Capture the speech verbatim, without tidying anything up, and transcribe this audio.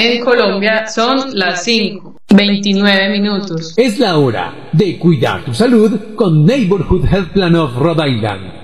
En Colombia son las cinco, veintinueve minutos. Es la hora de cuidar tu salud con Neighborhood Health Plan of Rhode Island.